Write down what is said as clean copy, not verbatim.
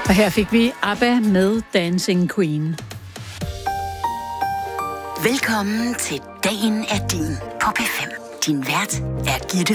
Og her fik vi ABBA med Dancing Queen. Velkommen til Dagen er din på P5. Din vært er Gitte